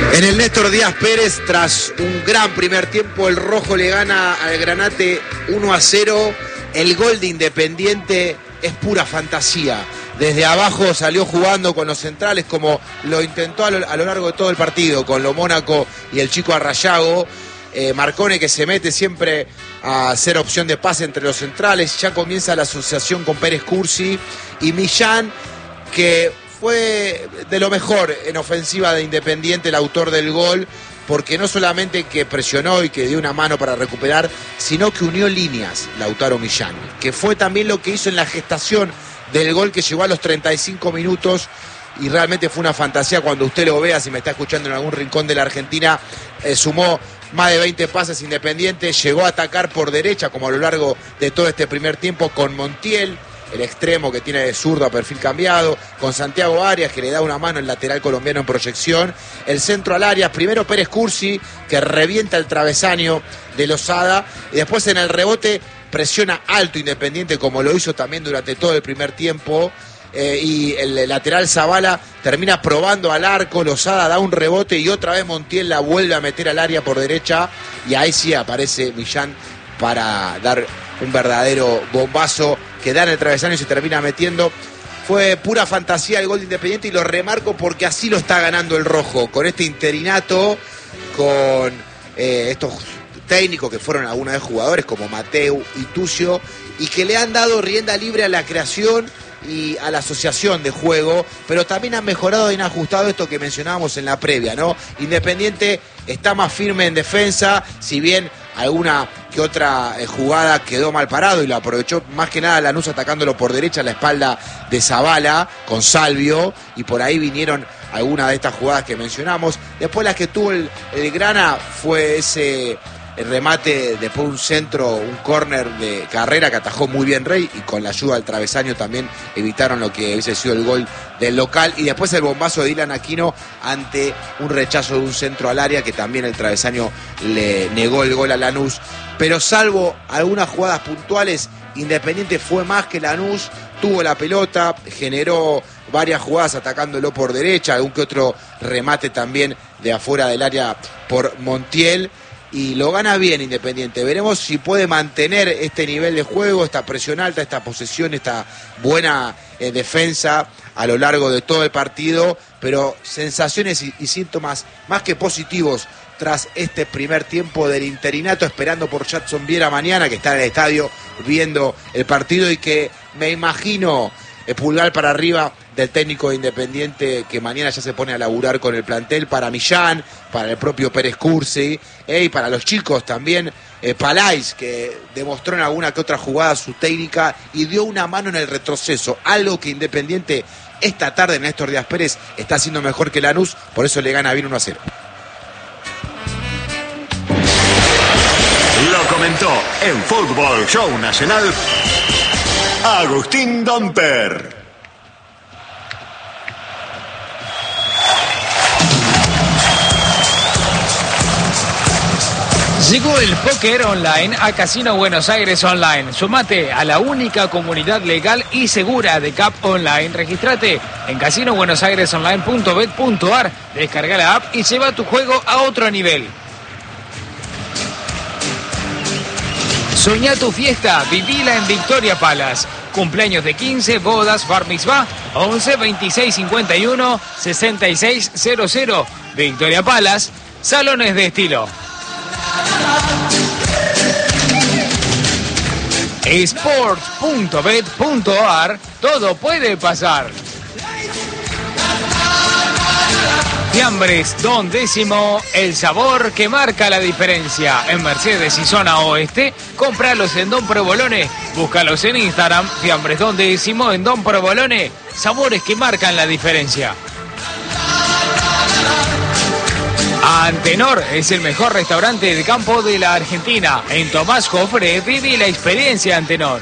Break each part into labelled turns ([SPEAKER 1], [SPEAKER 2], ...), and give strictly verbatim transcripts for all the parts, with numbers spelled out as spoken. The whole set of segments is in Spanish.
[SPEAKER 1] En el Néstor Díaz Pérez, tras un gran primer tiempo, el rojo le gana al Granate uno a cero. El gol de Independiente es pura fantasía. Desde abajo salió jugando con los centrales como lo intentó a lo, a lo largo de todo el partido, con lo Mónaco y el chico Arrayago. Eh, Marcone, que se mete siempre a hacer opción de pase entre los centrales. Ya comienza la asociación con Pérez Cursi y Millán, que fue de lo mejor en ofensiva de Independiente, el autor del gol, porque no solamente que presionó y que dio una mano para recuperar, sino que unió líneas Lautaro Millán, que fue también lo que hizo en la gestación del gol que llegó a los treinta y cinco minutos, y realmente fue una fantasía cuando usted lo vea, si me está escuchando en algún rincón de la Argentina. Eh, sumó más de veinte pases Independiente, llegó a atacar por derecha como a lo largo de todo este primer tiempo con Montiel, el extremo que tiene de zurdo a perfil cambiado, con Santiago Arias, que le da una mano el lateral colombiano en proyección, el centro al área, primero Pérez Cursi, que revienta el travesaño de Lozada, y después en el rebote presiona alto Independiente, como lo hizo también durante todo el primer tiempo, eh, y el lateral Zavala termina probando al arco, Lozada da un rebote y otra vez Montiel la vuelve a meter al área por derecha, y ahí sí aparece Millán para dar un verdadero bombazo que da en el travesaño y se termina metiendo. Fue pura fantasía el gol de Independiente, y lo remarco porque así lo está ganando el rojo, con este interinato, con eh, estos técnicos que fueron alguna vez jugadores como Mateu y Tucio, y que le han dado rienda libre a la creación y a la asociación de juego, pero también han mejorado y han ajustado esto que mencionábamos en la previa, ¿no? Independiente está más firme en defensa, si bien alguna que otra eh, jugada quedó mal parado y lo aprovechó más que nada Lanús atacándolo por derecha a la espalda de Zavala con Salvio, y por ahí vinieron algunas de estas jugadas que mencionamos. Después las que tuvo el, el Grana fue ese el remate, después un centro, un córner de Carrera que atajó muy bien Rey, y con la ayuda del travesaño también evitaron lo que hubiese sido el gol del local, y después el bombazo de Dylan Aquino ante un rechazo de un centro al área que también el travesaño le negó el gol a Lanús. Pero salvo algunas jugadas puntuales, Independiente fue más que Lanús, tuvo la pelota, generó varias jugadas atacándolo por derecha, algún que otro remate también de afuera del área por Montiel, y lo gana bien Independiente. Veremos si puede mantener este nivel de juego, esta presión alta, esta posesión, esta buena eh, defensa a lo largo de todo el partido, pero sensaciones y, y síntomas más que positivos tras este primer tiempo del interinato, esperando por Jadson Viera mañana, que está en el estadio viendo el partido, y que me imagino el pulgar para arriba del técnico de Independiente, que mañana ya se pone a laburar con el plantel, para Millán, para el propio Pérez Cursi, eh, y para los chicos también, eh, Palais, que demostró en alguna que otra jugada su técnica y dio una mano en el retroceso, algo que Independiente esta tarde, Néstor Díaz Pérez, está haciendo mejor que Lanús, por eso le gana bien uno a cero.
[SPEAKER 2] Lo comentó en Fútbol Show Nacional Agustín Domper.
[SPEAKER 3] Llegó el póker online a Casino Buenos Aires Online. Sumate a la única comunidad legal y segura de C A P Online. Regístrate en casino buenos aires online punto bet punto ar. Descarga la app y lleva tu juego a otro nivel. Soñá tu fiesta, vivila en Victoria Palace. Cumpleaños de quince, bodas, bar mitzvah, once, veintiséis, cincuenta y uno, sesenta y seis cero cero. Victoria Palace, salones de estilo. sports punto bet punto ar, todo puede pasar. Fiambres Don Décimo, el sabor que marca la diferencia. En Mercedes y zona oeste, cómpralos en Don Provolone. Búscalos en Instagram, Fiambres Don Décimo en Don Provolone. Sabores que marcan la diferencia. Antenor es el mejor restaurante de campo de la Argentina. En Tomás Jofre vive la experiencia Antenor.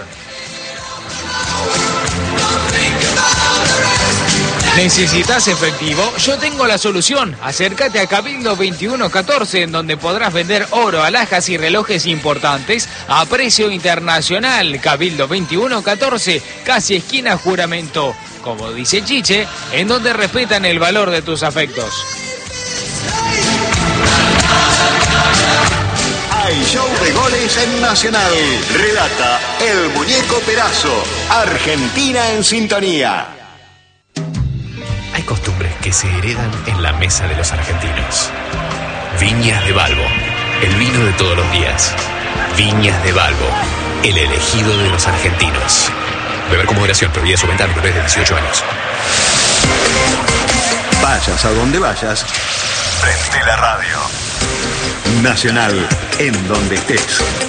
[SPEAKER 3] ¿Necesitas efectivo? Yo tengo la solución. Acércate a Cabildo veintiuno catorce, en donde podrás vender oro, alhajas y relojes importantes a precio internacional. Cabildo veintiuno catorce, casi esquina Juramento. Como dice Chiche, en donde respetan el valor de tus afectos.
[SPEAKER 2] Hay show de goles en Nacional. Relata el Muñeco Perazo. Argentina en sintonía.
[SPEAKER 4] Hay costumbres que se heredan en la mesa de los argentinos. Viñas de Balbo, el vino de todos los días. Viñas de Balbo, el elegido de los argentinos. Beber con moderación, prohibida su venta a menores de dieciocho años.
[SPEAKER 2] Vayas a donde vayas, prende la radio. Nacional, en donde estés.